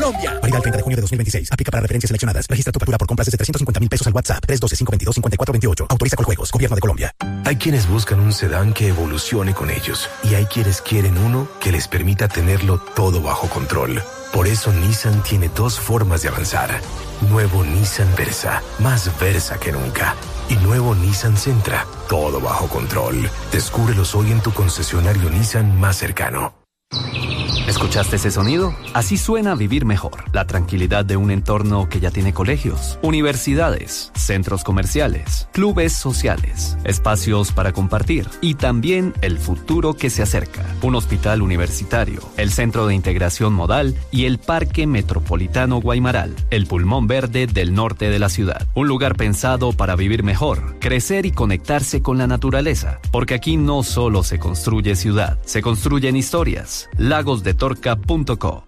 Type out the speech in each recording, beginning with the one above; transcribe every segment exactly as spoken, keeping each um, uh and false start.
Colombia. Válida el treinta de junio de dos mil veintiséis. Aplica para referencias seleccionadas. Registra tu factura por compras desde trescientos cincuenta mil pesos al WhatsApp tres uno dos, cinco dos dos, cinco cuatro dos ocho. Autoriza con juegos. Gobierno de Colombia. Hay quienes buscan un sedán que evolucione con ellos. Y hay quienes quieren uno que les permita tenerlo todo bajo control. Por eso Nissan tiene dos formas de avanzar. Nuevo Nissan Versa, más Versa que nunca. Y nuevo Nissan Sentra, todo bajo control. Descúbrelos hoy en tu concesionario Nissan más cercano. ¿Escuchaste ese sonido? Así suena vivir mejor. La tranquilidad de un entorno que ya tiene colegios, universidades, centros comerciales, clubes sociales, espacios para compartir y también el futuro que se acerca. Un hospital universitario, el Centro de Integración Modal y el Parque Metropolitano Guaymaral, el pulmón verde del norte de la ciudad. Un lugar pensado para vivir mejor, crecer y conectarse con la naturaleza. Porque aquí no solo se construye ciudad, se construyen historias. Lagos de Torca punto co.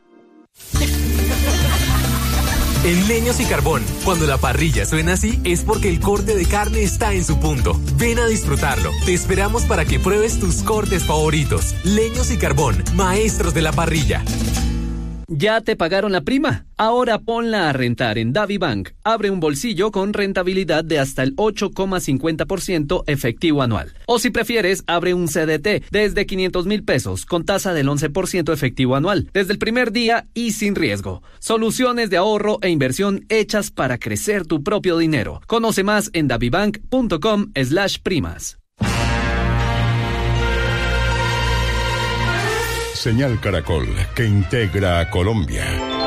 En Leños y Carbón, cuando la parrilla suena así, es porque el corte de carne está en su punto. Ven a disfrutarlo. Te esperamos para que pruebes tus cortes favoritos. Leños y Carbón, maestros de la parrilla. ¿Ya te pagaron la prima? Ahora ponla a rentar en DaviBank. Abre un bolsillo con rentabilidad de hasta el ocho coma cincuenta por ciento efectivo anual. O si prefieres, abre un C D T desde quinientos mil pesos con tasa del once por ciento efectivo anual, desde el primer día y sin riesgo. Soluciones de ahorro e inversión hechas para crecer tu propio dinero. Conoce más en davibank punto com slash primas. Señal Caracol, que integra a Colombia.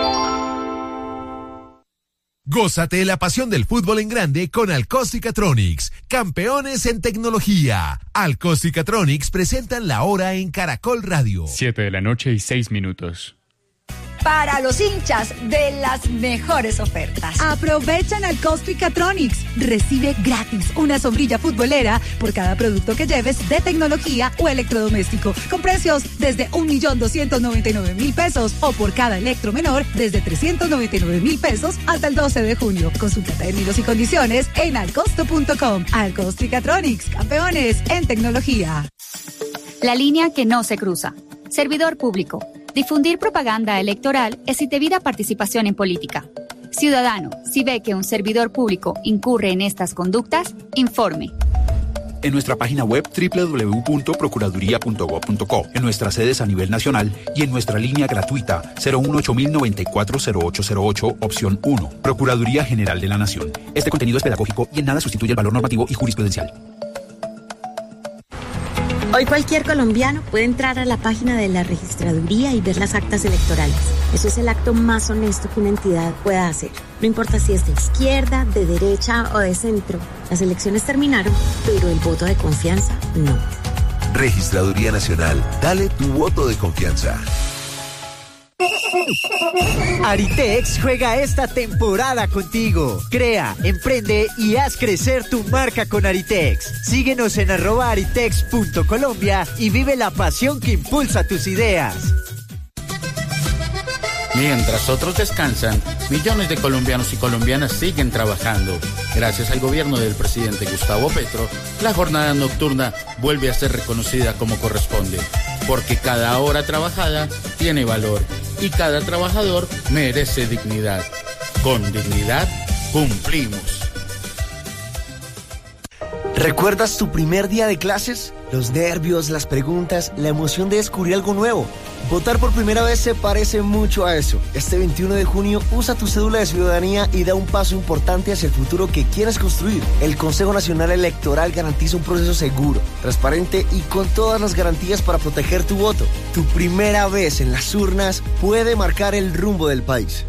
Gózate la pasión del fútbol en grande con Alcóstica-Tronics, campeones en tecnología. Alcóstica-Tronics presentan la hora en Caracol Radio. Siete de la noche y seis minutos. Para los hinchas de las mejores ofertas. Aprovechan al Alcóstica-Tronics. Recibe gratis una sombrilla futbolera por cada producto que lleves de tecnología o electrodoméstico, con precios desde un millón doscientos noventa y nueve mil pesos o por cada electro menor desde trescientos noventa y nueve mil pesos hasta el doce de junio. Consulta términos y condiciones en alcosto punto com. Alcóstica-Tronics, campeones en tecnología. La línea que no se cruza. Servidor público. Difundir propaganda electoral es indebida participación en política. Ciudadano, si ve que un servidor público incurre en estas conductas, informe. En nuestra página web doble u doble u doble u punto procuraduría punto gob punto co, en nuestras sedes a nivel nacional y en nuestra línea gratuita cero uno ocho mil noventa y cuatro cero ocho cero ocho, opción uno. Procuraduría General de la Nación. Este contenido es pedagógico y en nada sustituye el valor normativo y jurisprudencial. Hoy cualquier colombiano puede entrar a la página de la registraduría y ver las actas electorales. Eso es el acto más honesto que una entidad pueda hacer. No importa si es de izquierda, de derecha o de centro. Las elecciones terminaron, pero el voto de confianza no. Registraduría Nacional. Dale tu voto de confianza. Aritex juega esta temporada contigo. Crea, emprende y haz crecer tu marca con Aritex. Síguenos en arroba aritex punto colombia y vive la pasión que impulsa tus ideas. Mientras otros descansan, millones de colombianos y colombianas siguen trabajando. Gracias al gobierno del presidente Gustavo Petro, la jornada nocturna vuelve a ser reconocida como corresponde. Porque cada hora trabajada tiene valor y cada trabajador merece dignidad. Con dignidad cumplimos. ¿Recuerdas tu primer día de clases? Los nervios, las preguntas, la emoción de descubrir algo nuevo. Votar por primera vez se parece mucho a eso. Este veintiuno de junio usa tu cédula de ciudadanía y da un paso importante hacia el futuro que quieres construir. El Consejo Nacional Electoral garantiza un proceso seguro, transparente y con todas las garantías para proteger tu voto. Tu primera vez en las urnas puede marcar el rumbo del país.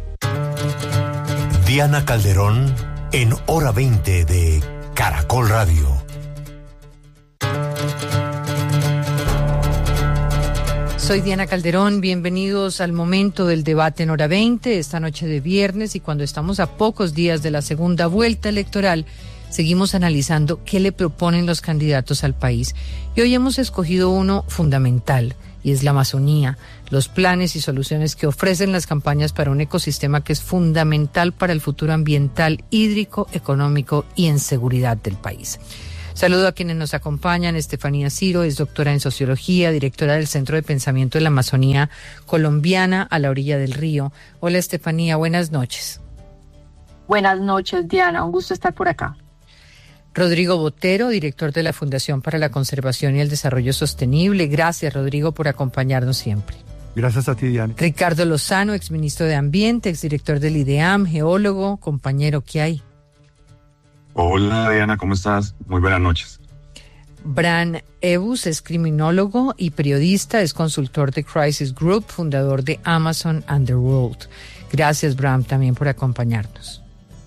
Diana Calderón en Hora veinte de Caracol Radio. Soy Diana Calderón, bienvenidos al momento del debate en Hora veinte, esta noche de viernes, y cuando estamos a pocos días de la segunda vuelta electoral, seguimos analizando qué le proponen los candidatos al país. Y hoy hemos escogido uno fundamental, y es la Amazonía, los planes y soluciones que ofrecen las campañas para un ecosistema que es fundamental para el futuro ambiental, hídrico, económico y en seguridad del país. Saludo a quienes nos acompañan. Estefanía Ciro es doctora en Sociología, directora del Centro de Pensamiento de la Amazonía Colombiana a la orilla del río. Hola Estefanía, buenas noches. Buenas noches, Diana, un gusto estar por acá. Rodrigo Botero, director de la Fundación para la Conservación y el Desarrollo Sostenible. Gracias, Rodrigo, por acompañarnos siempre. Gracias a ti, Diana. Ricardo Lozano, exministro de Ambiente, exdirector del IDEAM, geólogo, compañero, ¿qué hay? Hola, Diana, ¿cómo estás? Muy buenas noches. Bran Ebus es criminólogo y periodista, es consultor de Crisis Group, fundador de Amazon Underworld. Gracias, Bran, también por acompañarnos.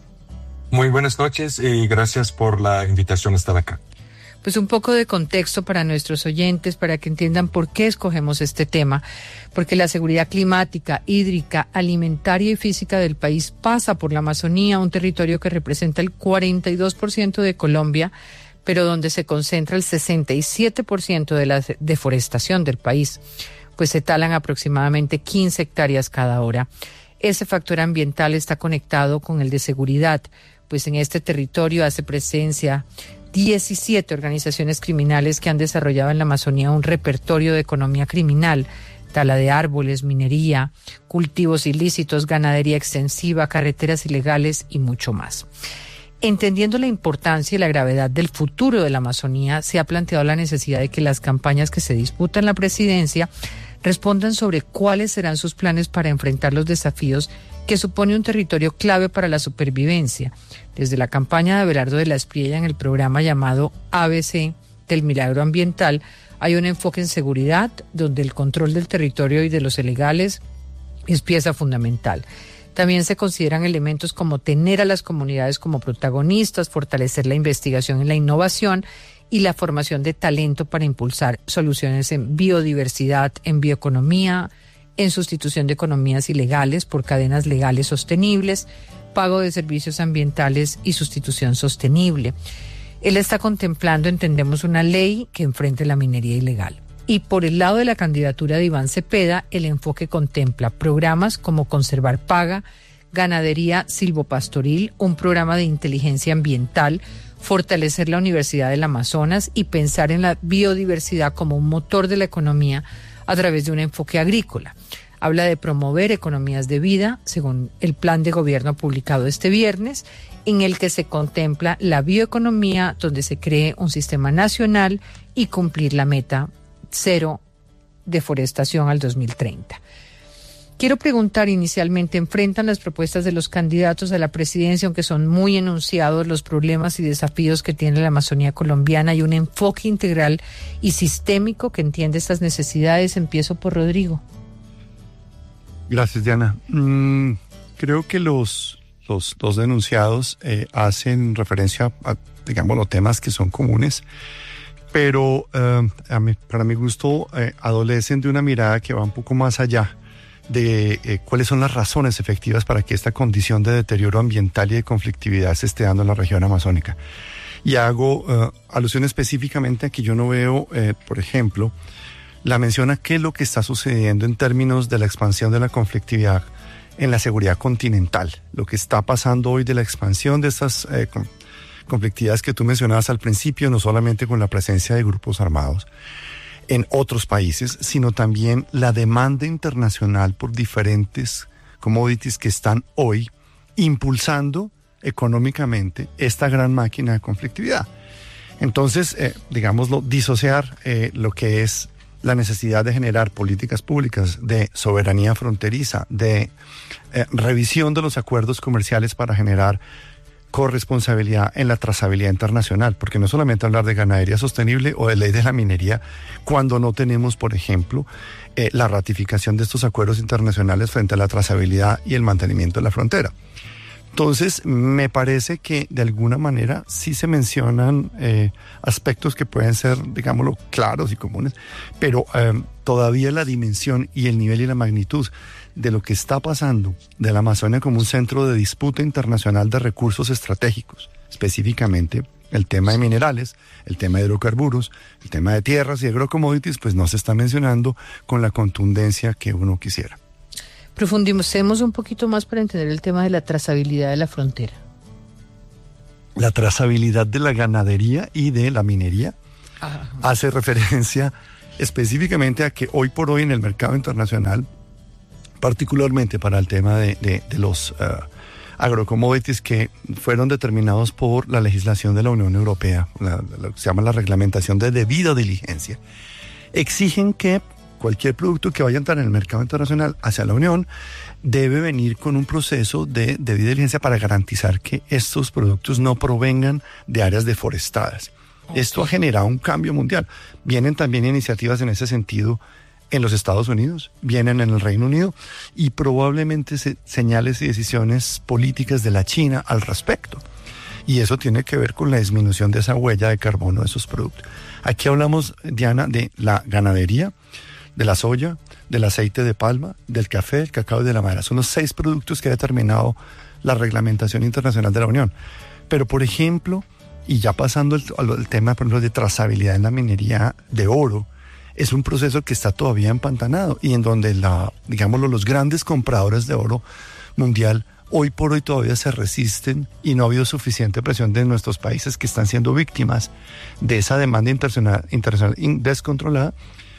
Muy buenas noches y gracias por la invitación a estar acá. Pues un poco de contexto para nuestros oyentes, para que entiendan por qué escogemos este tema, porque la seguridad climática, hídrica, alimentaria y física del país pasa por la Amazonía, un territorio que representa el cuarenta y dos por ciento de Colombia, pero donde se concentra el sesenta y siete por ciento de la deforestación del país, pues se talan aproximadamente quince hectáreas cada hora. Ese factor ambiental está conectado con el de seguridad, pues en este territorio hace presencia diecisiete organizaciones criminales que han desarrollado en la Amazonía un repertorio de economía criminal, tala de árboles, minería, cultivos ilícitos, ganadería extensiva, carreteras ilegales y mucho más. Entendiendo la importancia y la gravedad del futuro de la Amazonía, se ha planteado la necesidad de que las campañas que se disputan la presidencia respondan sobre cuáles serán sus planes para enfrentar los desafíos que supone un territorio clave para la supervivencia. Desde la campaña de Abelardo de la Espriella en el programa llamado A B C del Milagro Ambiental, hay un enfoque en seguridad donde el control del territorio y de los ilegales es pieza fundamental. También se consideran elementos como tener a las comunidades como protagonistas, fortalecer la investigación y la innovación y la formación de talento para impulsar soluciones en biodiversidad, en bioeconomía, en sustitución de economías ilegales por cadenas legales sostenibles, pago de servicios ambientales y sustitución sostenible. Él está contemplando, entendemos, una ley que enfrente la minería ilegal. Y por el lado de la candidatura de Iván Cepeda, el enfoque contempla programas como Conservar Paga, Ganadería Silvopastoril, un programa de inteligencia ambiental, fortalecer la Universidad del Amazonas y pensar en la biodiversidad como un motor de la economía a través de un enfoque agrícola. Habla de promover economías de vida, según el plan de gobierno publicado este viernes, en el que se contempla la bioeconomía, donde se cree un sistema nacional y cumplir la meta cero deforestación al dos mil treinta. Quiero preguntar inicialmente, ¿enfrentan las propuestas de los candidatos a la presidencia, aunque son muy enunciados, los problemas y desafíos que tiene la Amazonía colombiana y un enfoque integral y sistémico que entiende estas necesidades? Empiezo por Rodrigo. Gracias, Diana. Mm, creo que los, los dos denunciados eh, hacen referencia a, digamos, los temas que son comunes, pero eh, a mí, para mi gusto eh, adolecen de una mirada que va un poco más allá de eh, cuáles son las razones efectivas para que esta condición de deterioro ambiental y de conflictividad se esté dando en la región amazónica. Y hago eh, alusión específicamente a que yo no veo, eh, por ejemplo, la mención a qué es lo que está sucediendo en términos de la expansión de la conflictividad en la seguridad continental, lo que está pasando hoy de la expansión de estas eh, conflictividades que tú mencionabas al principio, no solamente con la presencia de grupos armados en otros países, sino también la demanda internacional por diferentes commodities que están hoy impulsando económicamente esta gran máquina de conflictividad. Entonces, eh, digámoslo, disociar eh, lo que es la necesidad de generar políticas públicas de soberanía fronteriza, de eh, revisión de los acuerdos comerciales para generar corresponsabilidad en la trazabilidad internacional, porque no solamente hablar de ganadería sostenible o de ley de la minería cuando no tenemos, por ejemplo, eh, la ratificación de estos acuerdos internacionales frente a la trazabilidad y el mantenimiento de la frontera. Entonces, me parece que de alguna manera sí se mencionan eh, aspectos que pueden ser, digámoslo, claros y comunes, pero eh, todavía la dimensión y el nivel y la magnitud de lo que está pasando de la Amazonia como un centro de disputa internacional de recursos estratégicos, específicamente el tema de minerales, el tema de hidrocarburos, el tema de tierras y agrocommodities, pues no se está mencionando con la contundencia que uno quisiera. Profundicemos un poquito más para entender el tema de la trazabilidad de la frontera. la trazabilidad de la ganadería y de la minería. Ajá. Hace referencia específicamente a que hoy por hoy en el mercado internacional, particularmente para el tema de, de, de los uh, agrocommodities que fueron determinados por la legislación de la Unión Europea, la, lo que se llama la reglamentación de debida diligencia, exigen que cualquier producto que vaya a entrar en el mercado internacional hacia la Unión debe venir con un proceso de debida diligencia para garantizar que estos productos no provengan de áreas deforestadas. Okay. Esto ha generado un cambio mundial. Vienen también iniciativas en ese sentido en los Estados Unidos, vienen en el Reino Unido y probablemente se, señales y decisiones políticas de la China al respecto. Y eso tiene que ver con la disminución de esa huella de carbono de esos productos. Aquí hablamos, Diana, de la ganadería, de la soya, del aceite de palma, del café, del cacao y de la madera. Son los seis productos que ha determinado la reglamentación internacional de la Unión. Pero, por ejemplo, y ya pasando el, el tema, por ejemplo, de trazabilidad en la minería de oro, es un proceso que está todavía empantanado y en donde, la, digámoslo, los grandes compradores de oro mundial hoy por hoy todavía se resisten y no ha habido suficiente presión de nuestros países que están siendo víctimas de esa demanda internacional, internacional descontrolada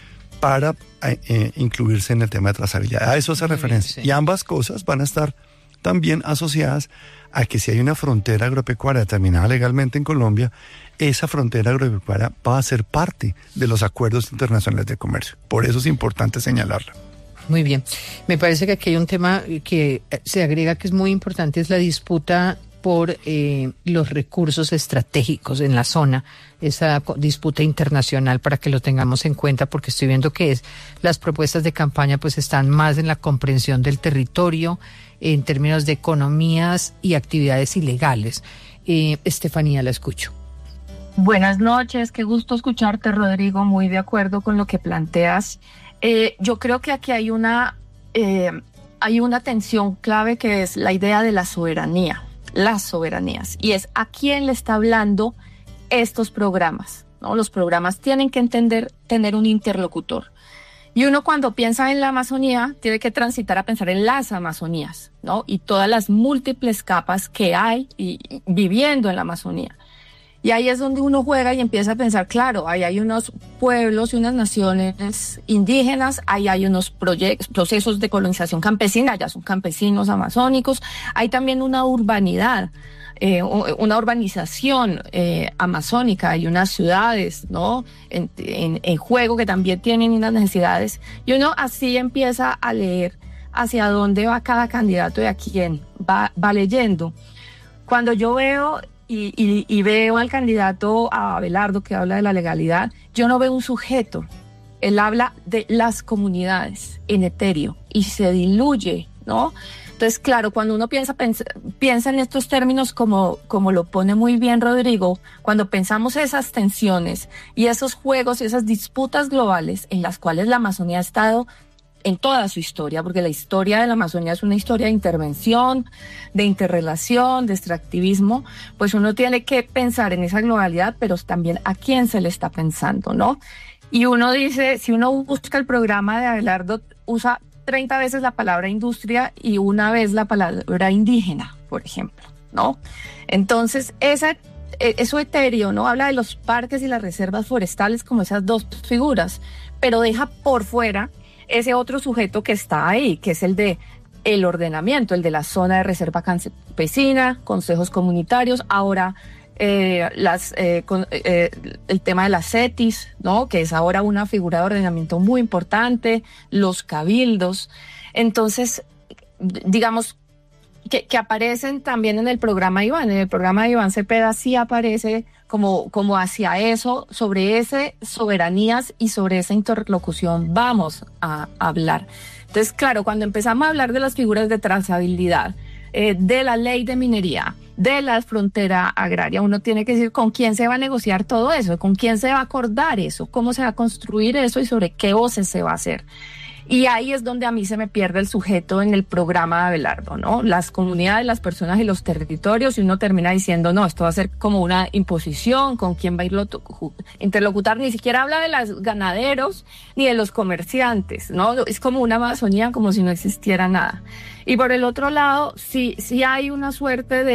para eh, incluirse en el tema de trazabilidad. A eso hace referencia. Sí. Y ambas cosas van a estar también asociadas a que si hay una frontera agropecuaria determinada legalmente en Colombia, esa frontera agropecuaria va a ser parte de los acuerdos internacionales de comercio. Por eso es importante señalarlo. Muy bien. Me parece que aquí hay un tema que se agrega que es muy importante, es la disputa por eh, los recursos estratégicos en la zona, esa disputa internacional para que lo tengamos en cuenta, porque estoy viendo que es, las propuestas de campaña pues están más en la comprensión del territorio, en términos de economías y actividades ilegales. Eh, Estefanía, la escucho. Buenas noches, qué gusto escucharte, Rodrigo, muy de acuerdo con lo que planteas. Eh, yo creo que aquí hay una, eh, hay una tensión clave que es la idea de la soberanía, las soberanías, y es a quién le está hablando estos programas, ¿no? Los programas tienen que entender, tener un interlocutor. Y uno cuando piensa en la Amazonía tiene que transitar a pensar en las Amazonías, ¿no? Y todas las múltiples capas que hay y, y, viviendo en la Amazonía. Y ahí es donde uno juega y empieza a pensar, claro, ahí hay unos pueblos y unas naciones indígenas, ahí hay unos proyectos, procesos de colonización campesina, ya son campesinos amazónicos, hay también una urbanidad, eh, una urbanización eh, amazónica, hay unas ciudades, ¿no? En, en, en juego que también tienen unas necesidades, y uno así empieza a leer hacia dónde va cada candidato y a quién va, va leyendo. Cuando yo veo Y, y, y veo al candidato a Abelardo que habla de la legalidad, yo no veo un sujeto, él habla de las comunidades en etéreo y se diluye, ¿no? Entonces, claro, cuando uno piensa, piensa, piensa en estos términos como, como lo pone muy bien Rodrigo, cuando pensamos esas tensiones y esos juegos, esas disputas globales en las cuales la Amazonía ha estado en toda su historia, porque la historia de la Amazonía es una historia de intervención, de interrelación, de extractivismo, pues uno tiene que pensar en esa globalidad, pero también a quién se le está pensando, ¿no? Y uno dice, si uno busca el programa de Abelardo, usa treinta veces la palabra industria y una vez la palabra indígena, por ejemplo, ¿no? Entonces, esa, eso etéreo, ¿no? Habla de los parques y las reservas forestales como esas dos figuras, pero deja por fuera ese otro sujeto que está ahí, que es el de el ordenamiento, el de la zona de reserva campesina, consejos comunitarios, ahora eh, las, eh, con, eh, el tema de las CETIS, ¿no? Que es ahora una figura de ordenamiento muy importante, los cabildos. Entonces, digamos, que, que aparecen también en el programa Iván, en el programa de Iván Cepeda sí aparece como, como hacia eso, sobre ese soberanías y sobre esa interlocución vamos a, a hablar. Entonces, claro, cuando empezamos a hablar de las figuras de trazabilidad, eh, de la ley de minería, de la frontera agraria, uno tiene que decir con quién se va a negociar todo eso, con quién se va a acordar eso, cómo se va a construir eso y sobre qué voces se va a hacer. Y ahí es donde a mí se me pierde el sujeto en el programa de Abelardo, ¿no? Las comunidades, las personas y los territorios, y uno termina diciendo, no, esto va a ser como una imposición, con quién va a ir a interlocutar, ni siquiera habla de los ganaderos ni de los comerciantes, ¿no? Es como una Amazonía como si no existiera nada. Y por el otro lado, sí, sí hay una suerte de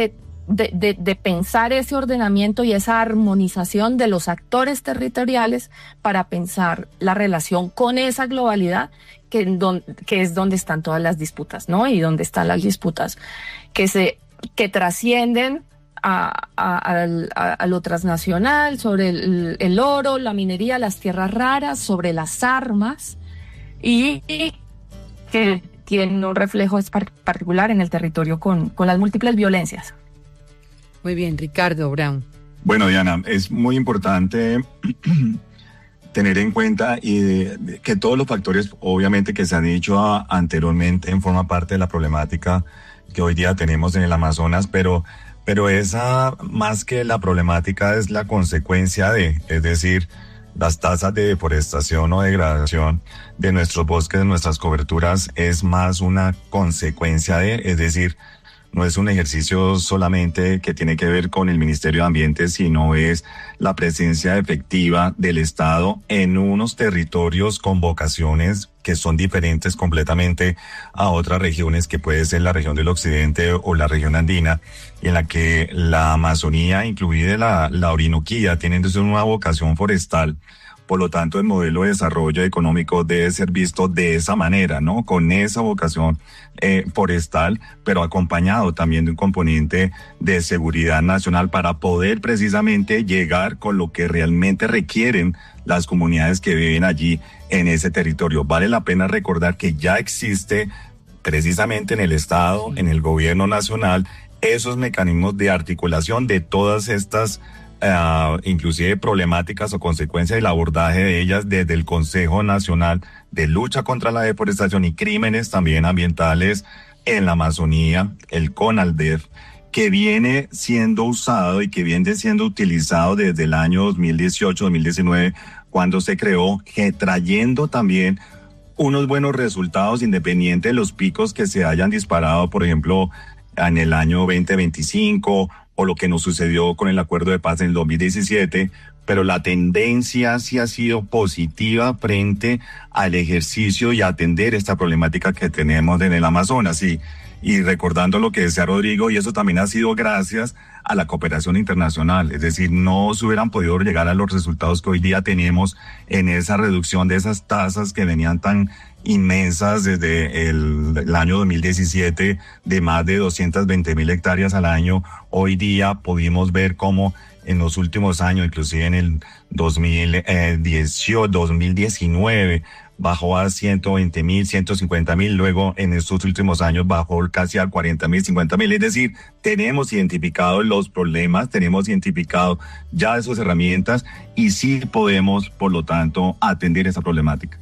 de, de, de pensar ese ordenamiento y esa armonización de los actores territoriales para pensar la relación con esa globalidad que, don, que es donde están todas las disputas, ¿no? Y donde están las disputas que se que trascienden a, a, a, a lo transnacional, sobre el, el oro, la minería, las tierras raras, sobre las armas, y, y que tienen un reflejo particular en el territorio con, con las múltiples violencias. Muy bien, Ricardo Brown. Bueno, Diana, es muy importante tener en cuenta y de, de, que todos los factores, obviamente, que se han dicho a, anteriormente, forman parte de la problemática que hoy día tenemos en el Amazonas, pero, pero esa, más que la problemática, es la consecuencia de, es decir, las tasas de deforestación o degradación de nuestros bosques, de nuestras coberturas, es más una consecuencia de, es decir, no es un ejercicio solamente que tiene que ver con el Ministerio de Ambiente, sino es la presencia efectiva del Estado en unos territorios con vocaciones que son diferentes completamente a otras regiones, que puede ser la región del occidente o la región andina, y en la que la Amazonía, incluida la, la Orinoquía, tienen entonces una vocación forestal. Por lo tanto, el modelo de desarrollo económico debe ser visto de esa manera, ¿no? Con esa vocación eh, forestal, pero acompañado también de un componente de seguridad nacional para poder precisamente llegar con lo que realmente requieren las comunidades que viven allí en ese territorio. Vale la pena recordar que ya existe precisamente en el Estado, en el gobierno nacional, esos mecanismos de articulación de todas estas Uh, inclusive problemáticas o consecuencias del abordaje de ellas desde el Consejo Nacional de Lucha contra la Deforestación y Crímenes también ambientales en la Amazonía, el CONALDEF, que viene siendo usado y que viene siendo utilizado desde el año dos mil dieciocho, dos mil diecinueve, cuando se creó, que trayendo también unos buenos resultados independientes de los picos que se hayan disparado, por ejemplo, en el año veinte veinticinco, o lo que nos sucedió con el acuerdo de paz en el dos mil diecisiete, pero la tendencia sí ha sido positiva frente al ejercicio y atender esta problemática que tenemos en el Amazonas. Y, y recordando lo que decía Rodrigo, y eso también ha sido gracias a la cooperación internacional, es decir, no se hubieran podido llegar a los resultados que hoy día tenemos en esa reducción de esas tasas que venían tan inmensas desde el, el año dos mil diecisiete, de más de doscientas veinte mil hectáreas al año. Hoy día pudimos ver cómo en los últimos años, inclusive en el dos mil dieciocho, dos mil diecinueve, bajó a ciento veinte mil, ciento cincuenta mil, luego en estos últimos años bajó casi a cuarenta mil, cincuenta mil. Es decir, tenemos identificados los problemas, tenemos identificado ya esas herramientas y sí podemos, por lo tanto, atender esa problemática.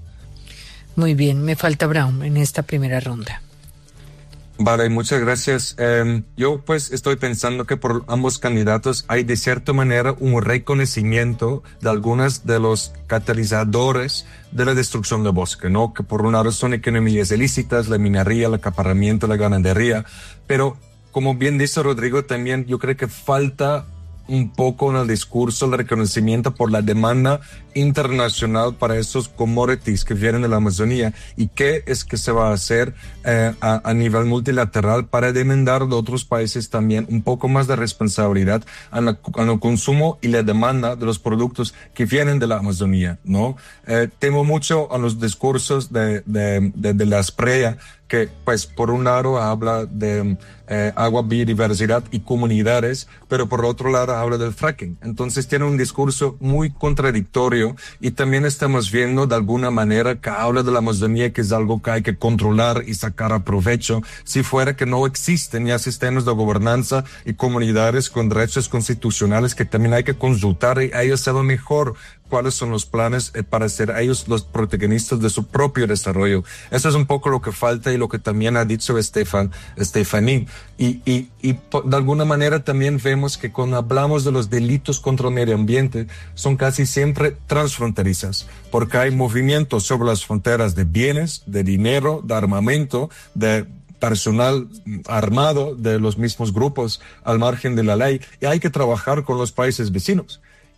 Muy bien, me falta Brown en esta primera ronda. Vale, muchas gracias. Eh, yo pues estoy pensando que por ambos candidatos hay de cierta manera un reconocimiento de algunos de los catalizadores de la destrucción del bosque, ¿no? Que por un lado son economías ilícitas, la minería, el acaparamiento, la ganadería, pero como bien dice Rodrigo también, yo creo que falta un poco en el discurso el reconocimiento por la demanda internacional para esos commodities que vienen de la Amazonía y qué es que se va a hacer eh, a, a nivel multilateral para demandar de otros países también un poco más de responsabilidad en, la, en el consumo y la demanda de los productos que vienen de la Amazonía, ¿no? Eh, temo mucho a los discursos de, de, de, de la Sprea, que pues por un lado habla de eh, agua, biodiversidad y comunidades, pero por otro lado habla del fracking. Entonces tiene un discurso muy contradictorio y también estamos viendo de alguna manera que habla de la Amazonía, que es algo que hay que controlar y sacar a provecho, si fuera que no existen ya sistemas de gobernanza y comunidades con derechos constitucionales que también hay que consultar y ellos saben mejor cuáles son los planes para ser ellos los protagonistas de su propio desarrollo. Eso es un poco lo que falta y lo que también ha dicho Estefan, Stephanie. Y, y, y de alguna manera también vemos que cuando hablamos de los delitos contra el medio ambiente son casi siempre transfronterizas, porque hay movimientos sobre las fronteras de bienes, de dinero, de armamento, de personal armado de los mismos grupos al margen de la ley, y hay que trabajar con los países vecinos.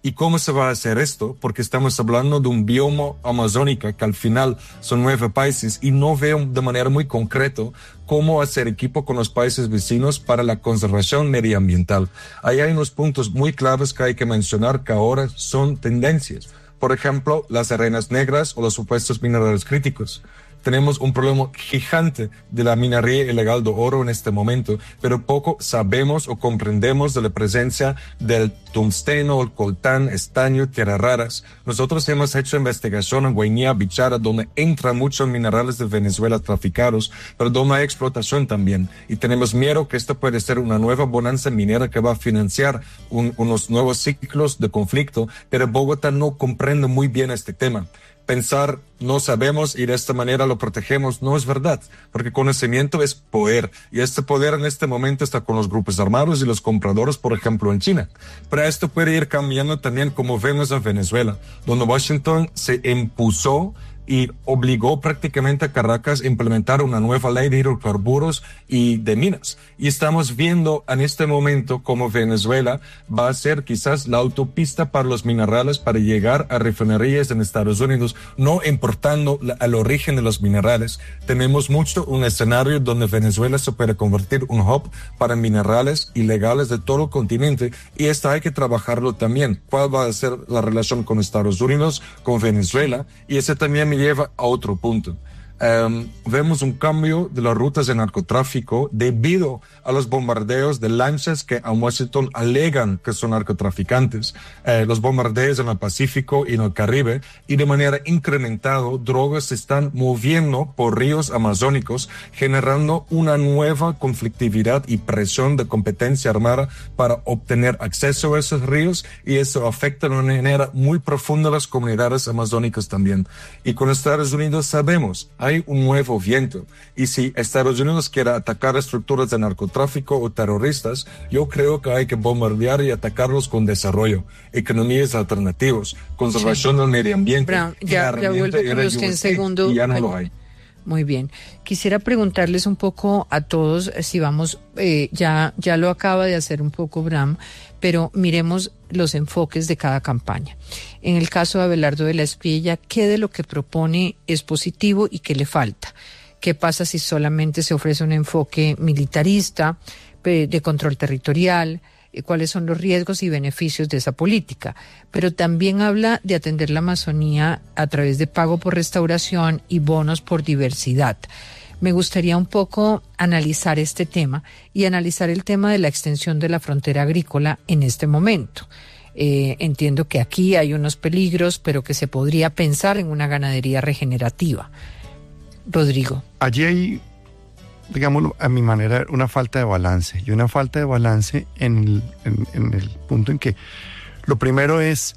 ¿Y cómo se va a hacer esto? Porque estamos hablando de un bioma amazónico que al final son nueve países y no veo de manera muy concreta cómo hacer equipo con los países vecinos para la conservación medioambiental. Ahí hay unos puntos muy claves que hay que mencionar que ahora son tendencias. Por ejemplo, las arenas negras o los supuestos minerales críticos. Tenemos un problema gigante de la minería ilegal de oro en este momento, pero poco sabemos o comprendemos de la presencia del tungsteno, el coltán, estaño, tierras raras. Nosotros hemos hecho investigación en Guinea Bichara, donde entran muchos minerales de Venezuela traficados, pero donde hay explotación también. Y tenemos miedo que esto puede ser una nueva bonanza minera que va a financiar un, unos nuevos ciclos de conflicto, pero Bogotá no comprende muy bien este tema. Pensar no sabemos y de esta manera lo protegemos no es verdad, porque conocimiento es poder y este poder en este momento está con los grupos armados y los compradores, por ejemplo, en China. Pero esto puede ir cambiando también como vemos en Venezuela, donde Washington se impuso y obligó prácticamente a Caracas a implementar una nueva ley de hidrocarburos y de minas. Y estamos viendo en este momento cómo Venezuela va a ser quizás la autopista para los minerales para llegar a refinerías en Estados Unidos, no importando la, el origen de los minerales. Tenemos mucho un escenario donde Venezuela se puede convertir un hub para minerales ilegales de todo el continente, y esto hay que trabajarlo también. ¿Cuál va a ser la relación con Estados Unidos, con Venezuela? Y ese también me lleva a otro punto. Um, vemos un cambio de las rutas de narcotráfico debido a los bombardeos de lanchas que a Washington alegan que son narcotraficantes, eh, los bombardeos en el Pacífico y en el Caribe, y de manera incrementada drogas se están moviendo por ríos amazónicos, generando una nueva conflictividad y presión de competencia armada para obtener acceso a esos ríos, y eso afecta de una manera muy profunda a las comunidades amazónicas también. Y con Estados Unidos sabemos, hay un nuevo viento, y si Estados Unidos quiere atacar estructuras de narcotráfico o terroristas, yo creo que hay que bombardear y atacarlos con desarrollo, economías alternativas, conservación sí. del medio ambiente. Brown, ya, ya vuelvo con los que en segundo. Y ya no lo hay. Muy bien. Quisiera preguntarles un poco a todos, si vamos, eh, ya, ya lo acaba de hacer un poco Bram, pero miremos los enfoques de cada campaña. En el caso de Abelardo de la Espriella, ¿qué de lo que propone es positivo y qué le falta? ¿Qué pasa si solamente se ofrece un enfoque militarista, de control territorial? ¿Cuáles son los riesgos y beneficios de esa política? Pero también habla de atender la Amazonía a través de pago por restauración y bonos por diversidad. Me gustaría un poco analizar este tema y analizar el tema de la extensión de la frontera agrícola en este momento. Eh, entiendo que aquí hay unos peligros, pero que se podría pensar en una ganadería regenerativa. Rodrigo. Allí hay, digámoslo, a mi manera, una falta de balance, y una falta de balance en el, en, en el punto en que lo primero es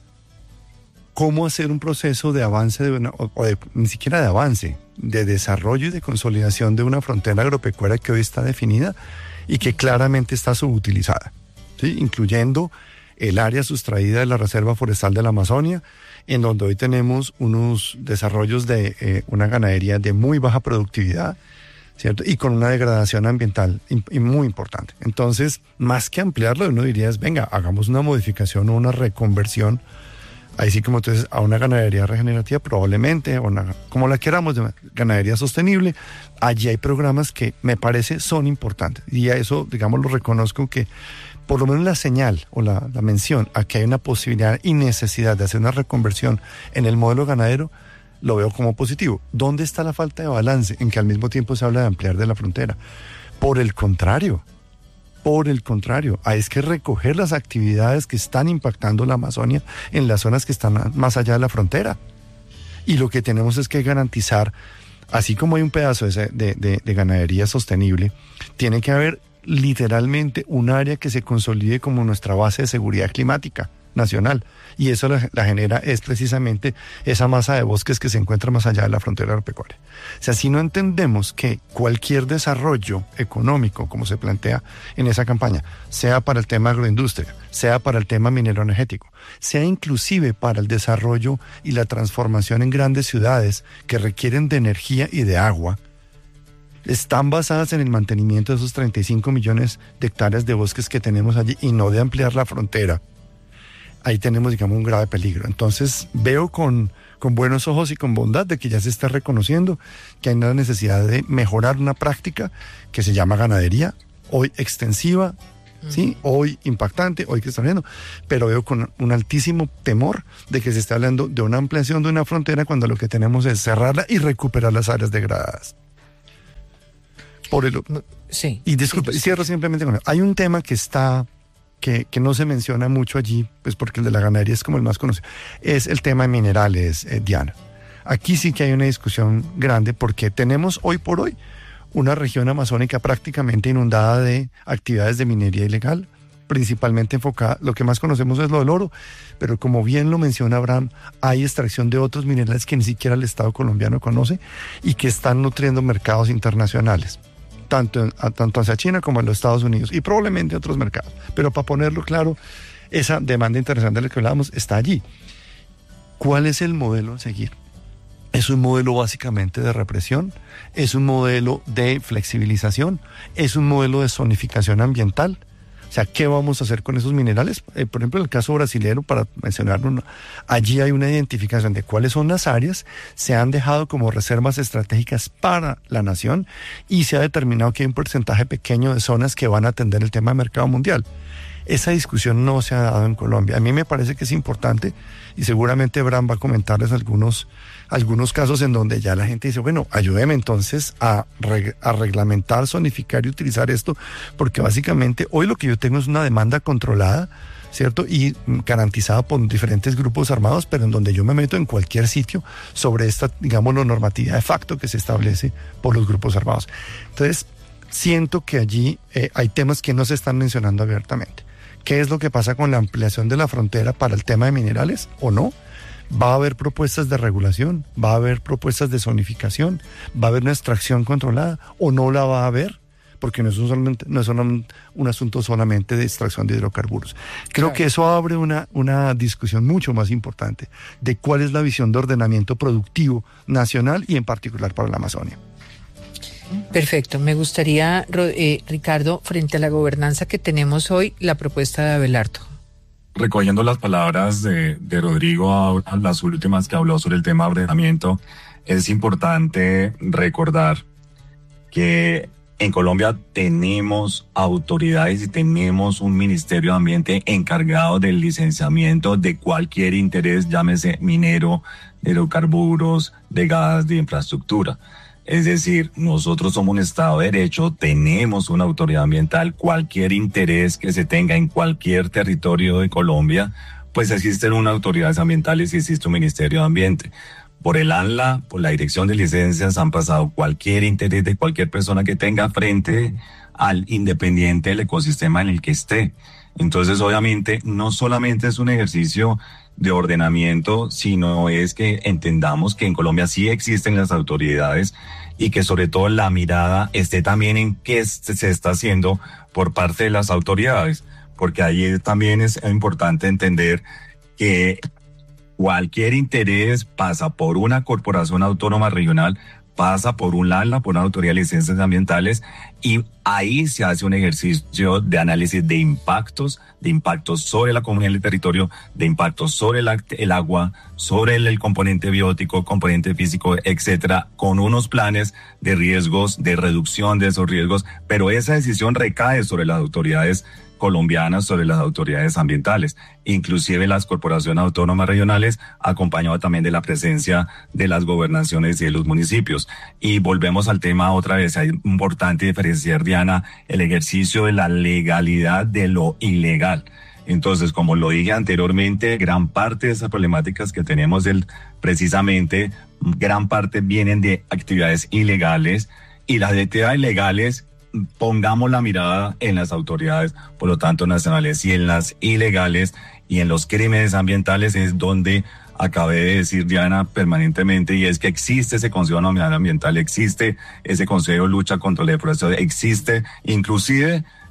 cómo hacer un proceso de avance, de una, o, o de, ni siquiera de avance, de desarrollo y de consolidación de una frontera agropecuaria que hoy está definida y que claramente está subutilizada, ¿sí? Incluyendo el área sustraída de la Reserva Forestal de la Amazonia, en donde hoy tenemos unos desarrollos de eh, una ganadería de muy baja productividad, ¿cierto? Y con una degradación ambiental y, y muy importante. Entonces, más que ampliarlo, uno diría es, venga, hagamos una modificación o una reconversión, ahí sí como entonces a una ganadería regenerativa, probablemente, o una, como la queramos, de ganadería sostenible. Allí hay programas que me parece son importantes, y a eso, digamos, lo reconozco, que por lo menos la señal o la, la mención a que hay una posibilidad y necesidad de hacer una reconversión en el modelo ganadero, lo veo como positivo. ¿Dónde está la falta de balance en que al mismo tiempo se habla de ampliar de la frontera? Por el contrario, por el contrario, hay que recoger las actividades que están impactando la Amazonia en las zonas que están más allá de la frontera. Y lo que tenemos es que garantizar, así como hay un pedazo de, de, de, de ganadería sostenible, tiene que haber literalmente un área que se consolide como nuestra base de seguridad climática nacional, y eso la, la genera es precisamente esa masa de bosques que se encuentra más allá de la frontera agropecuaria. O sea, si no entendemos que cualquier desarrollo económico, como se plantea en esa campaña, sea para el tema agroindustria, sea para el tema minero energético, sea inclusive para el desarrollo y la transformación en grandes ciudades que requieren de energía y de agua, están basadas en el mantenimiento de esos treinta y cinco millones de hectáreas de bosques que tenemos allí y no de ampliar la frontera, ahí tenemos, digamos, un grave peligro. Entonces veo con, con buenos ojos y con bondad de que ya se está reconociendo que hay una necesidad de mejorar una práctica que se llama ganadería, hoy extensiva, uh-huh. ¿sí? Hoy impactante, hoy que está viendo, pero veo con un altísimo temor de que se esté hablando de una ampliación de una frontera cuando lo que tenemos es cerrarla y recuperar las áreas degradadas. Por el, sí. Y disculpe, sí, cierro simplemente con eso. Hay un tema que está... Que, que no se menciona mucho allí, pues porque el de la ganadería es como el más conocido, es el tema de minerales, eh, Diana. Aquí sí que hay una discusión grande porque tenemos hoy por hoy una región amazónica prácticamente inundada de actividades de minería ilegal, principalmente enfocada, lo que más conocemos es lo del oro, pero como bien lo menciona Abraham, hay extracción de otros minerales que ni siquiera el Estado colombiano conoce y que están nutriendo mercados internacionales. Tanto, a, tanto hacia China como a los Estados Unidos y probablemente otros mercados. Pero para ponerlo claro, esa demanda internacional de la que hablábamos está allí. ¿Cuál es el modelo a seguir? ¿Es un modelo básicamente de represión? ¿Es un modelo de flexibilización? ¿Es un modelo de zonificación ambiental? O sea, ¿qué vamos a hacer con esos minerales? Eh, por ejemplo, en el caso brasileño, para mencionarlo, allí hay una identificación de cuáles son las áreas, se han dejado como reservas estratégicas para la nación y se ha determinado que hay un porcentaje pequeño de zonas que van a atender el tema de mercado mundial. Esa discusión no se ha dado en Colombia. A mí me parece que es importante y seguramente Bram va a comentarles algunos, algunos casos en donde ya la gente dice, bueno, ayúdeme entonces a, reg- a reglamentar, zonificar y utilizar esto, porque básicamente hoy lo que yo tengo es una demanda controlada, ¿cierto? Y garantizada por diferentes grupos armados, pero en donde yo me meto en cualquier sitio sobre esta, digamos, la normatividad de facto que se establece por los grupos armados. Entonces, siento que allí eh, hay temas que no se están mencionando abiertamente. ¿Qué es lo que pasa con la ampliación de la frontera para el tema de minerales o no? ¿Va a haber propuestas de regulación? ¿Va a haber propuestas de zonificación? ¿Va a haber una extracción controlada o no la va a haber? Porque no es, un solamente, no es un, un asunto solamente de extracción de hidrocarburos. Creo claro. que eso abre una, una discusión mucho más importante de cuál es la visión de ordenamiento productivo nacional y en particular para la Amazonia. Perfecto. Me gustaría, eh, Ricardo, frente a la gobernanza que tenemos hoy, la propuesta de Abelardo. Recogiendo las palabras de, de Rodrigo, a, a las últimas que habló sobre el tema de ordenamiento, es importante recordar que en Colombia tenemos autoridades y tenemos un Ministerio de Ambiente encargado del licenciamiento de cualquier interés, llámese minero, de hidrocarburos, de gas, de infraestructura. Es decir, nosotros somos un Estado de Derecho, tenemos una autoridad ambiental, cualquier interés que se tenga en cualquier territorio de Colombia, pues existen unas autoridades ambientales y existe un Ministerio de Ambiente. Por el ANLA, por la Dirección de Licencias, han pasado cualquier interés de cualquier persona que tenga frente al independiente del ecosistema en el que esté. Entonces, obviamente, no solamente es un ejercicio de ordenamiento, sino es que entendamos que en Colombia sí existen las autoridades y que sobre todo la mirada esté también en qué se está haciendo por parte de las autoridades, porque ahí también es importante entender que cualquier interés pasa por una corporación autónoma regional, pasa por un ANLA, por una autoridad de licencias ambientales, y ahí se hace un ejercicio de análisis de impactos, de impactos sobre la comunidad del territorio, de impactos sobre el, el agua, sobre el, el componente biótico, componente físico, etcétera, con unos planes de riesgos, de reducción de esos riesgos, pero esa decisión recae sobre las autoridades colombianas, sobre las autoridades ambientales, inclusive las corporaciones autónomas regionales, acompañado también de la presencia de las gobernaciones y de los municipios. Y volvemos al tema otra vez, es importante diferenciar, Diana, el ejercicio de la legalidad de lo ilegal. Entonces, como lo dije anteriormente, gran parte de esas problemáticas que tenemos, el, precisamente, gran parte vienen de actividades ilegales, y las actividades ilegales, pongamos la mirada en las autoridades, por lo tanto, nacionales, y en las ilegales y en los crímenes ambientales es donde acabé de decir, Diana, permanentemente, y es que existe ese Consejo Nacional Ambiental, existe ese Consejo de Lucha contra la Deforestación, existe inclusive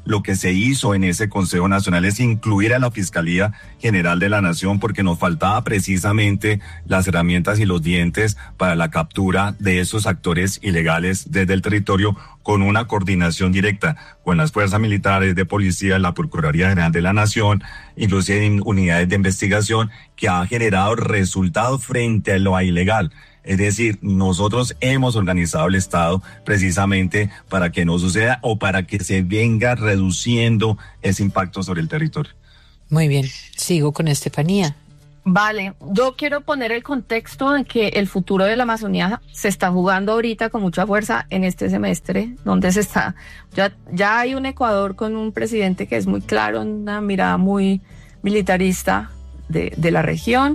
lo que se hizo en ese Consejo Nacional es incluir a la Fiscalía General de la Nación, porque nos faltaba precisamente las herramientas y los dientes para la captura de esos actores ilegales desde el territorio, con una coordinación directa con las fuerzas militares, de policía, la Procuraduría General de la Nación, inclusive en unidades de investigación, que ha generado resultados frente a lo ilegal. Es decir, nosotros hemos organizado el Estado precisamente para que no suceda o para que se venga reduciendo ese impacto sobre el territorio. Muy bien, sigo con Estefanía. Vale, yo quiero poner el contexto de que el futuro de la Amazonía se está jugando ahorita con mucha fuerza en este semestre, donde se está, ya, ya hay un Ecuador con un presidente que es muy claro, una mirada muy militarista de, de la región,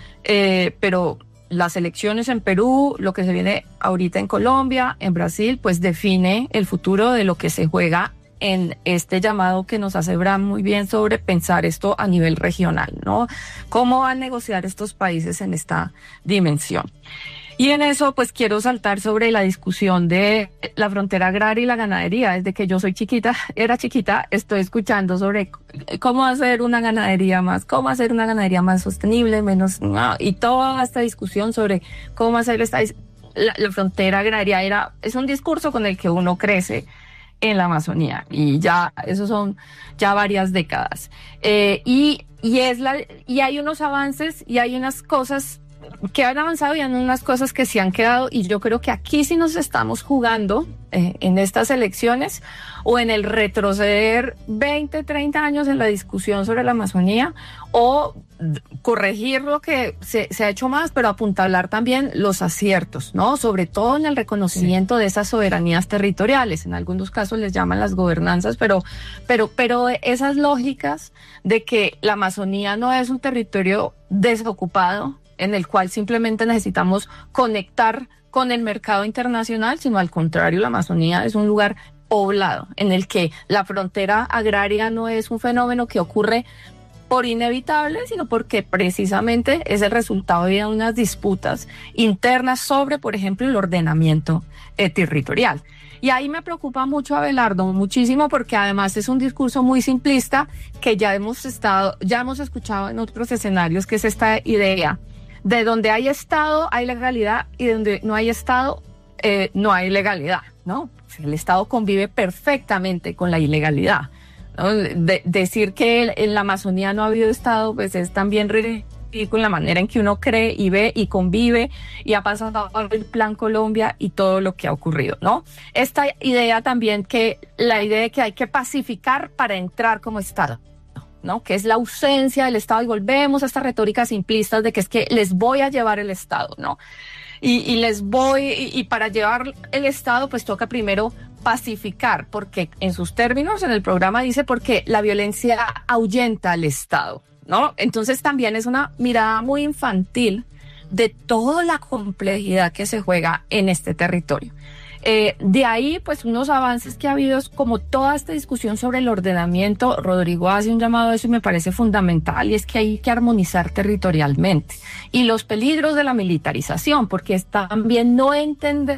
eh, pero las elecciones en Perú, lo que se viene ahorita en Colombia, en Brasil, pues define el futuro de lo que se juega en este llamado que nos hace Bram muy bien sobre pensar esto a nivel regional, ¿no? ¿Cómo van a negociar estos países en esta dimensión? Y en eso, pues quiero saltar sobre la discusión de la frontera agraria y la ganadería. Desde que yo soy chiquita, era chiquita, estoy escuchando sobre cómo hacer una ganadería más, cómo hacer una ganadería más sostenible, menos, no, y toda esta discusión sobre cómo hacer esta, la, la frontera agraria era, es un discurso con el que uno crece en la Amazonía, y ya, esos son ya varias décadas. Eh, y, y es la, y hay unos avances y hay unas cosas que han avanzado y hay unas cosas que se han quedado, y yo creo que aquí sí nos estamos jugando eh, en estas elecciones o en el retroceder veinte, treinta años en la discusión sobre la Amazonía, o corregir lo que se, se ha hecho más, pero apuntalar también los aciertos, ¿no? Sobre todo en el reconocimiento sí. de esas soberanías territoriales. En algunos casos les llaman las gobernanzas, pero, pero, pero esas lógicas de que la Amazonía no es un territorio desocupado, en el cual simplemente necesitamos conectar con el mercado internacional, sino al contrario, la Amazonía es un lugar poblado, en el que la frontera agraria no es un fenómeno que ocurre por inevitable, sino porque precisamente es el resultado de unas disputas internas sobre, por ejemplo, el ordenamiento eh, territorial. Y ahí me preocupa mucho, Abelardo, muchísimo, porque además es un discurso muy simplista que ya hemos estado, ya hemos escuchado en otros escenarios, que es esta idea de donde hay Estado hay legalidad y de donde no hay Estado eh, no hay legalidad, ¿no? El Estado convive perfectamente con la ilegalidad, ¿no? De, decir que en la Amazonía no ha habido Estado, pues es también ridículo la manera en que uno cree y ve y convive, y ha pasado el Plan Colombia y todo lo que ha ocurrido, ¿no? Esta idea también, que la idea de que hay que pacificar para entrar como Estado, ¿no? Que es la ausencia del Estado, y volvemos a estas retóricas simplistas de que es que les voy a llevar el Estado, ¿no? Y, y les voy, y, y para llevar el Estado, pues toca primero pacificar, porque en sus términos, en el programa dice, porque la violencia ahuyenta al Estado, ¿no? Entonces también es una mirada muy infantil de toda la complejidad que se juega en este territorio. Eh, de ahí, pues, unos avances que ha habido, es como toda esta discusión sobre el ordenamiento. Rodrigo hace un llamado a eso y me parece fundamental, y es que hay que armonizar territorialmente. Y los peligros de la militarización, porque es también no entender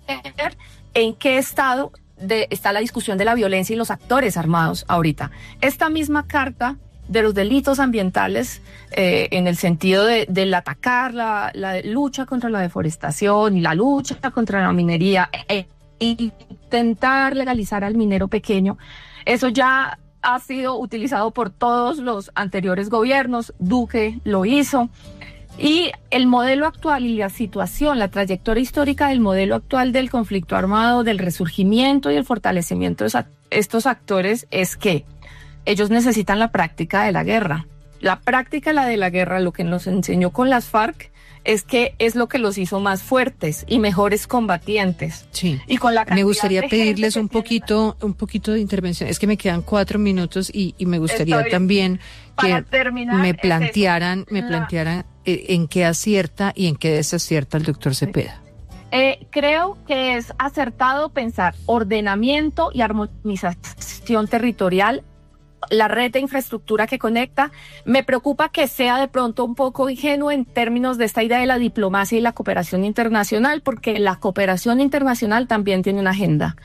en qué estado de, está la discusión de la violencia y los actores armados ahorita. Esta misma carta de los delitos ambientales, eh, en el sentido de, del atacar la, la lucha contra la deforestación y la lucha contra la minería, e intentar legalizar al minero pequeño, eso ya ha sido utilizado por todos los anteriores gobiernos. Duque lo hizo. Y el modelo actual y la situación, la trayectoria histórica del modelo actual del conflicto armado, del resurgimiento y el fortalecimiento de estos actores, es que ellos necesitan la práctica de la guerra. La práctica la de la guerra, lo que nos enseñó con las FARC, es que es lo que los hizo más fuertes y mejores combatientes. Sí. Y con la me gustaría pedirles un poquito, un poquito de intervención. Es que me quedan cuatro minutos y, y me gustaría Estoy también que me plantearan, me plantearan eh, en qué acierta y en qué desacierta el doctor Cepeda. Eh, creo que es acertado pensar ordenamiento y armonización territorial, la red de infraestructura que conecta. Me preocupa que sea de pronto un poco ingenuo en términos de esta idea de la diplomacia y la cooperación internacional, porque la cooperación internacional también tiene una agenda.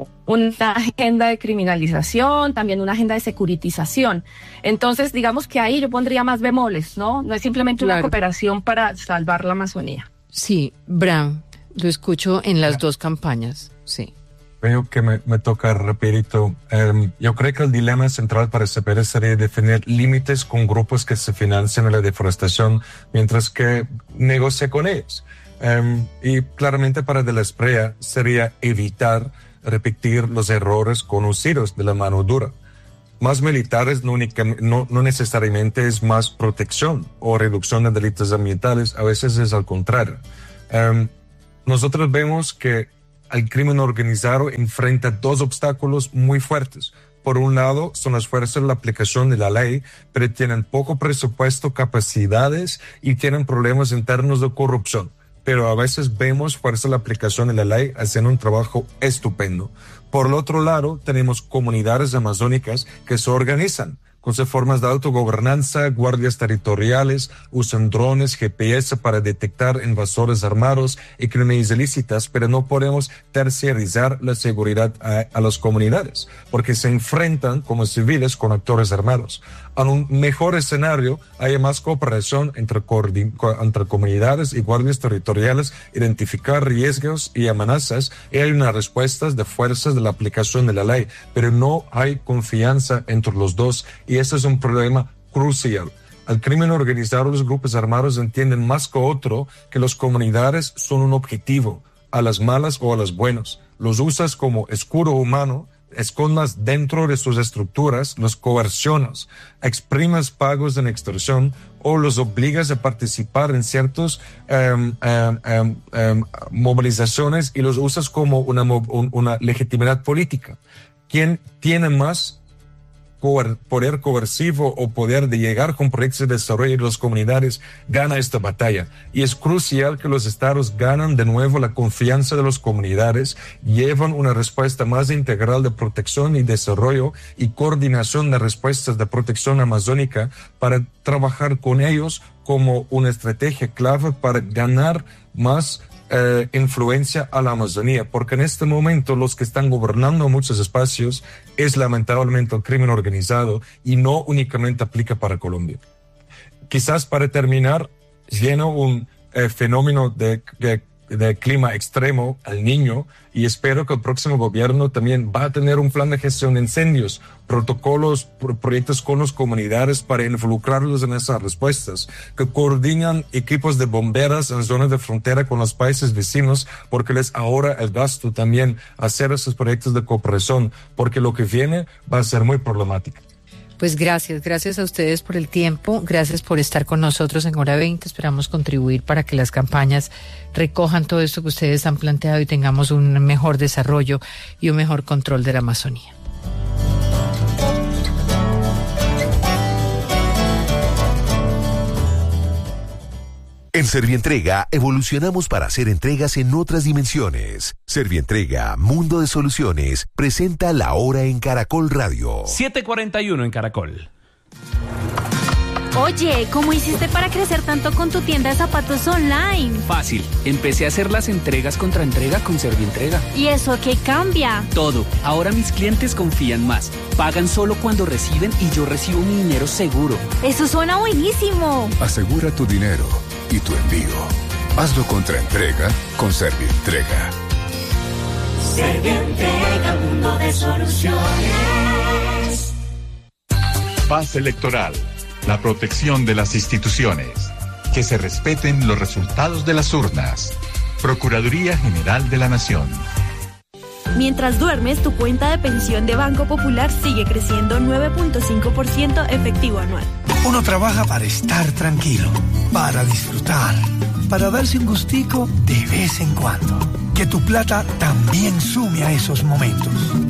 una agenda de criminalización, también una agenda de securitización. Entonces, digamos que ahí yo pondría más bemoles, ¿no? No es simplemente una Claro. cooperación para salvar la Amazonía. Sí, Bram, lo escucho en las dos campañas, sí. Creo que me, me toca rapidito. Um, yo creo que el dilema central para C P R sería definir límites con grupos que se financian en la deforestación, mientras que negocia con ellos. Um, y claramente para De la Espriella sería evitar repetir los errores conocidos de la mano dura. Más militares no, únicamente, no, no necesariamente es más protección o reducción de delitos ambientales, a veces es al contrario. Um, nosotros vemos que el crimen organizado enfrenta dos obstáculos muy fuertes. Por un lado, son las fuerzas de la aplicación de la ley, pero tienen poco presupuesto, capacidades y tienen problemas internos de corrupción. Pero a veces vemos fuerzas de la aplicación de la ley haciendo un trabajo estupendo. Por el otro lado, tenemos comunidades amazónicas que se organizan con sus formas de autogobernanza, guardias territoriales, usan drones, G P S para detectar invasores armados y crímenes ilícitas, pero no podemos terciarizar la seguridad a, a las comunidades, porque se enfrentan como civiles con actores armados. En un mejor escenario, hay más cooperación entre, entre comunidades y guardias territoriales, identificar riesgos y amenazas, y hay una respuesta de fuerzas de la aplicación de la ley, pero no hay confianza entre los dos, y ese es un problema crucial. El crimen organizado, los grupos armados entienden más que otro que las comunidades son un objetivo, a las malas o a las buenas. Los usas como escudo humano, escondas dentro de sus estructuras, los coercionas, exprimes pagos en extorsión o los obligas a participar en ciertas um, um, um, um, movilizaciones y los usas como una, una legitimidad política. ¿Quién tiene más poder coercivo o poder de llegar con proyectos de desarrollo de las comunidades gana esta batalla? Y es crucial que los estados ganen de nuevo la confianza de las comunidades, llevan una respuesta más integral de protección y desarrollo y coordinación de respuestas de protección amazónica para trabajar con ellos como una estrategia clave para ganar más Eh, influencia a la Amazonía, porque en este momento los que están gobernando muchos espacios es lamentablemente el crimen organizado y no únicamente aplica para Colombia. Quizás para terminar, lleno un eh, fenómeno de, de, de clima extremo al Niño, y espero que el próximo gobierno también va a tener un plan de gestión de incendios, protocolos, pro, proyectos con las comunidades para involucrarlos en esas respuestas, que coordinan equipos de bomberas en zonas de frontera con los países vecinos, porque les ahorra el gasto también hacer esos proyectos de cooperación, porque lo que viene va a ser muy problemático. Pues gracias, gracias a ustedes por el tiempo, gracias por estar con nosotros en Hora veinte, esperamos contribuir para que las campañas recojan todo esto que ustedes han planteado y tengamos un mejor desarrollo y un mejor control de la Amazonía. En Servientrega evolucionamos para hacer entregas en otras dimensiones. Servientrega, Mundo de Soluciones, presenta La Hora en Caracol Radio. siete cuarenta y uno en Caracol. Oye, ¿cómo hiciste para crecer tanto con tu tienda de zapatos online? Fácil, empecé a hacer las entregas contra entrega con Servientrega. ¿Y eso qué cambia? Todo, ahora mis clientes confían más, pagan solo cuando reciben y yo recibo mi dinero seguro. Eso suena buenísimo. Asegura tu dinero y tu envío. Hazlo contra entrega con Servientrega. Servientrega, mundo de soluciones. Paz electoral. La protección de las instituciones. Que se respeten los resultados de las urnas. Procuraduría General de la Nación. Mientras duermes, tu cuenta de pensión de Banco Popular sigue creciendo nueve punto cinco por ciento efectivo anual. Uno trabaja para estar tranquilo, para disfrutar, para darse un gustico de vez en cuando. Que tu plata también sume a esos momentos.